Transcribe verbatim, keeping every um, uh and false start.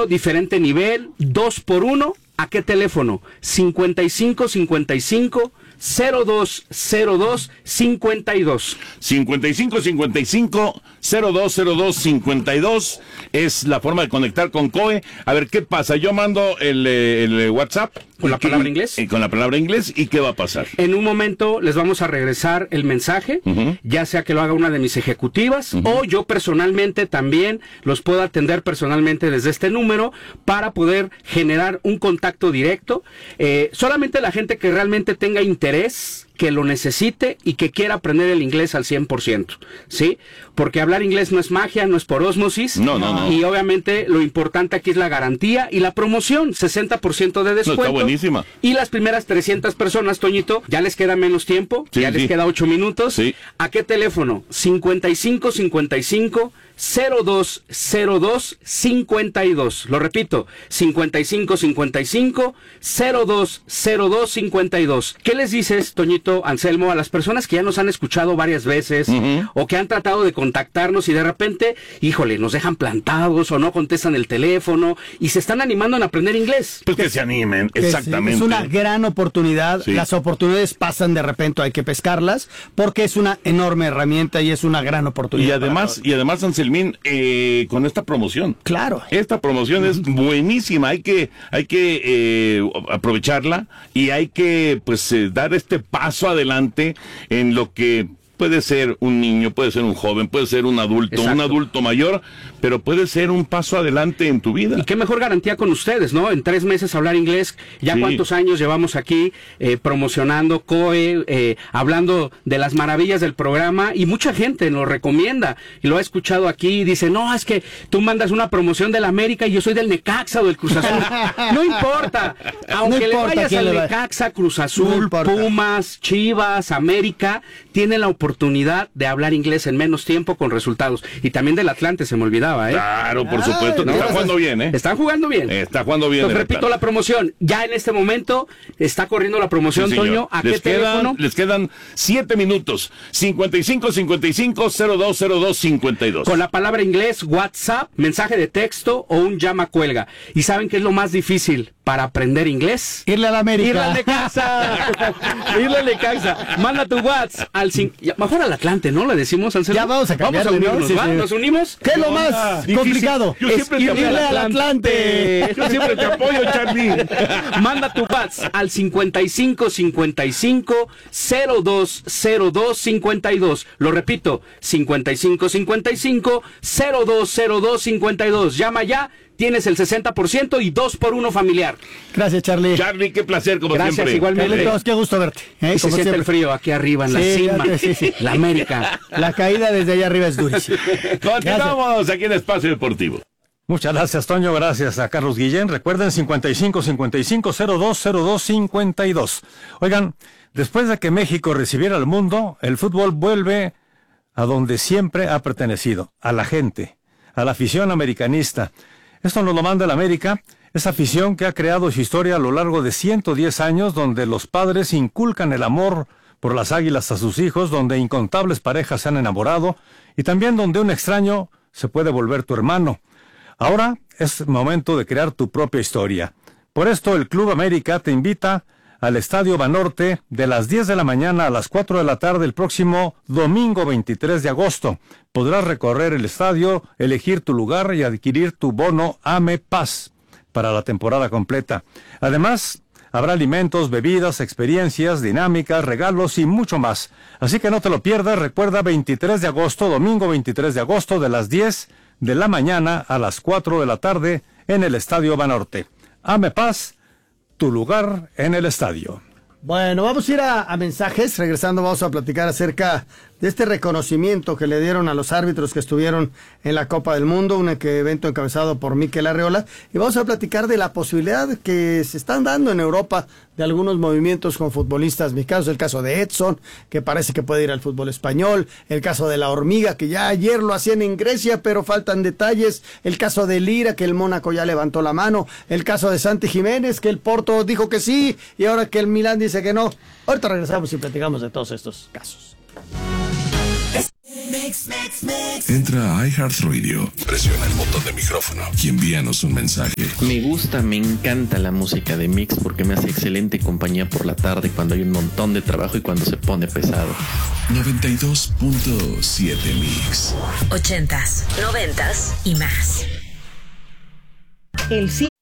precio, diferente nivel, dos por uno. ¿A qué teléfono? cincuenta y cinco cincuenta y cinco cero dos cero dos cincuenta y dos. cincuenta y cinco cincuenta y cinco cero dos cero dos cincuenta y dos es la forma de conectar con C O E. A ver, ¿qué pasa? Yo mando el, el WhatsApp. ¿Con la palabra inglés? Y con la palabra inglés, ¿y qué va a pasar? En un momento les vamos a regresar el mensaje, uh-huh. ya sea que lo haga una de mis ejecutivas, uh-huh. o yo personalmente también los puedo atender personalmente desde este número para poder generar un contacto directo. Eh, solamente la gente que realmente tenga interés, que lo necesite y que quiera aprender el inglés al cien por ciento, ¿sí? Porque hablar inglés no es magia, no es por ósmosis. No, no, no. Y obviamente lo importante aquí es la garantía y la promoción, sesenta por ciento de descuento. No, está buenísima. Y las primeras trescientas personas, Toñito, ya les queda menos tiempo, sí, ya sí. les queda ocho minutos. Sí. ¿A qué teléfono? cincuenta y cinco cincuenta y cinco cero dos cero dos cincuenta y dos. Lo repito, cincuenta y cinco cincuenta y cinco cero dos cero dos cincuenta y dos. ¿Qué les dices, Toñito, Anselmo, a las personas que ya nos han escuchado varias veces, uh-huh. o que han tratado de contactarnos y de repente, híjole, nos dejan plantados o no contestan el teléfono y se están animando en aprender inglés? Pues que se animen, que exactamente. Sí, es una gran oportunidad. Sí. Las oportunidades pasan de repente, hay que pescarlas porque es una enorme herramienta y es una gran oportunidad. Y además, y además, Anselmín, eh, con esta promoción. Claro. Esta promoción es buenísima, hay que, hay que eh, aprovecharla y hay que pues eh, dar este paso adelante en lo que puede ser un niño, puede ser un joven, puede ser un adulto, Exacto. un adulto mayor, pero puede ser un paso adelante en tu vida. Y qué mejor garantía con ustedes, ¿no? En tres meses hablar inglés, ya sí. cuántos años llevamos aquí eh, promocionando C O E, eh, hablando de las maravillas del programa, y mucha gente nos recomienda, y lo ha escuchado aquí, y dice, no, es que tú mandas una promoción del América y yo soy del Necaxa o del Cruz Azul. No importa, aunque no importa le vayas al le va. Necaxa, Cruz Azul, no Pumas, Chivas, América, tienen la oportunidad de hablar inglés en menos tiempo con resultados. Y también del Atlante, se me olvidaba, ¿eh? Claro, por supuesto. Ay, no, está jugando bien, ¿eh? Están jugando bien. Está jugando bien. Entonces, repito la promoción. Ya en este momento está corriendo la promoción, sí, Toño. ¿A les qué quedan, teléfono? Les quedan siete minutos. cincuenta y cinco cincuenta y cinco cero dos cero dos cincuenta y dos. Con la palabra inglés, WhatsApp, mensaje de texto o un llama cuelga. ¿Y saben qué es lo más difícil para aprender inglés? Irle a la América. Irle al Necaxa. Irle al Necaxa. Manda tu WhatsApp al cinco. Mejor al Atlante, ¿no? Le decimos, Anselmo. Ya vamos a cambiarle, vamos a unirnos, ¿no? ¿va? Sí, sí. ¿Nos unimos? ¿Qué es lo más difícil, complicado? Yo siempre es irle al Atlante. Atlante. Yo siempre te apoyo, Charlie. Manda tu WhatsApp al cincuenta y cinco cincuenta y cinco cero dos cero dos cincuenta y dos. Lo repito, cincuenta y cinco cincuenta y cinco cero dos cero dos cincuenta y dos. Llama ya. Tienes el sesenta por ciento y dos por uno familiar. Gracias, Charlie. Charlie, qué placer, como Gracias, siempre. Igualmente. Carlitos, qué gusto verte. ¿eh? Y se siente siempre. El frío aquí arriba, en la sí, cima. Ya, sí, sí. La América. La caída desde allá arriba es durísima. Continuamos aquí en Espacio Deportivo. Muchas gracias, Toño. Gracias a Carlos Guillén. Recuerden, cincuenta y cinco cincuenta y cinco cero dos cero dos cincuenta y dos. Oigan, después de que México recibiera al mundo, el fútbol vuelve a donde siempre ha pertenecido, a la gente, a la afición americanista. Esto nos lo manda el América, esa afición que ha creado su historia a lo largo de ciento diez años, donde los padres inculcan el amor por las águilas a sus hijos, donde incontables parejas se han enamorado y también donde un extraño se puede volver tu hermano. Ahora es momento de crear tu propia historia. Por esto el Club América te invita al Estadio Banorte de las diez de la mañana a las cuatro de la tarde el próximo domingo veintitrés de agosto. Podrás recorrer el estadio, elegir tu lugar y adquirir tu bono Ame Paz para la temporada completa. Además, habrá alimentos, bebidas, experiencias, dinámicas, regalos y mucho más. Así que no te lo pierdas. Recuerda, veintitrés de agosto, domingo veintitrés de agosto, de las diez de la mañana a las cuatro de la tarde en el Estadio Banorte. Ame Paz, tu lugar en el estadio. Bueno, vamos a ir a, a mensajes. Regresando vamos a platicar acerca de este reconocimiento que le dieron a los árbitros que estuvieron en la Copa del Mundo, un evento encabezado por Mikel Arreola, y vamos a platicar de la posibilidad que se están dando en Europa de algunos movimientos con futbolistas mexicanos, el caso de Edson, que parece que puede ir al fútbol español, el caso de la Hormiga, que ya ayer lo hacían en Grecia, pero faltan detalles, el caso de Lira, que el Mónaco ya levantó la mano, el caso de Santi Jiménez, que el Porto dijo que sí, y ahora que el Milán dice que no. Ahorita regresamos y platicamos de todos estos casos. Mix, mix. Entra a iHeartRadio, presiona el botón de micrófono y envíanos un mensaje. Me gusta, me encanta la música de Mix porque me hace excelente compañía por la tarde cuando hay un montón de trabajo y cuando se pone pesado. noventa y dos punto siete Mix. Ochentas, noventas y más. El